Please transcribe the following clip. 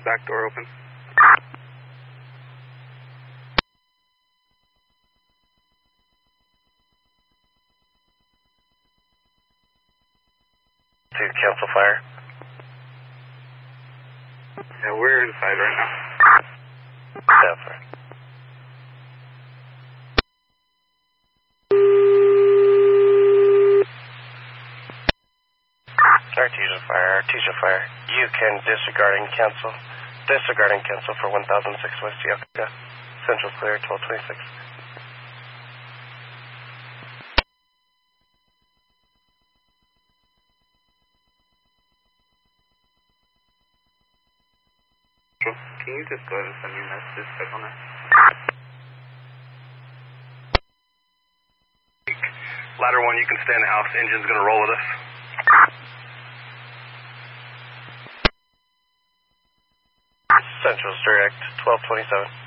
Back door open. To cancel fire. Yeah, we're inside right now. Yeah, fire. Artesia fire. You can disregard and cancel. Disregard and cancel for 1006 West Yucca. Central clear, 1226. Can you just go ahead and send me a message check on that? Ladder 1, you can stay in the house. Engine's going to roll with us. Central's direct, 1227.